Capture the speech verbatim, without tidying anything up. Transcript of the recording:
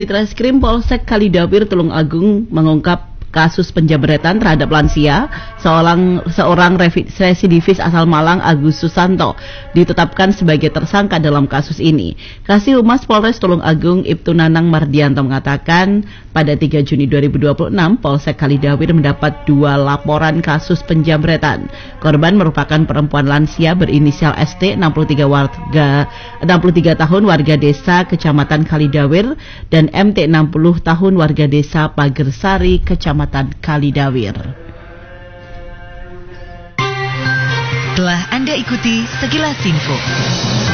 Ditreskrim Polsek Kalidawir Tulungagung mengungkap kasus penjamretan terhadap lansia. Seorang seorang residivis asal Malang, Agus Susanto, ditetapkan sebagai tersangka dalam kasus ini. Kasih Humas Polres Tulungagung, Ibtu Nanang Mardianto, mengatakan pada tiga Juni dua ribu dua puluh enam Polsek Kalidawir mendapat dua laporan kasus penjamretan. Korban merupakan perempuan lansia berinisial S T, enam puluh tiga warga enam puluh tiga tahun, warga desa Kecamatan Kalidawir, dan M T, enam puluh tahun, warga desa Pagersari, Kecamatan Kalidawir. Telah Anda ikuti sekilas info.